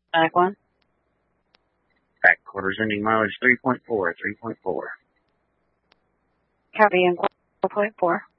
Back one. Back quarters ending mileage 3.4, 3.4. Copy in 4.4.